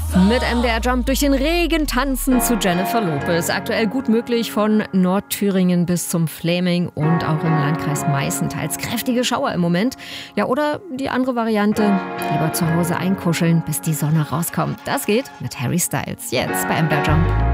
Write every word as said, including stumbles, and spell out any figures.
Mit M D R Jump durch den Regen tanzen zu Jennifer Lopez. Aktuell gut möglich von Nordthüringen bis zum Fläming und auch im Landkreis Meißen teils kräftige Schauer im Moment. Ja, oder die andere Variante, lieber zu Hause einkuscheln, bis die Sonne rauskommt. Das geht mit Harry Styles. Jetzt bei M D R Jump.